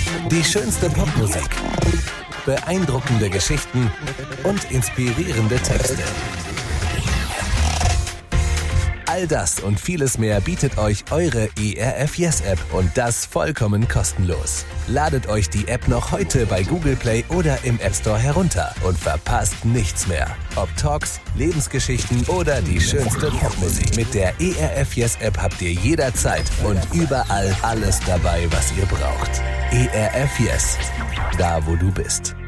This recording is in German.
Die schönste Popmusik, beeindruckende Geschichten und inspirierende Texte. All das und vieles mehr bietet euch eure ERF Yes App und das vollkommen kostenlos. Ladet euch die App noch heute bei Google Play oder im App Store herunter und verpasst nichts mehr. Ob Talks, Lebensgeschichten oder die schönste Popmusik. Mit der ERF Yes App habt ihr jederzeit und überall alles dabei, was ihr braucht. ERF Yes, da wo du bist.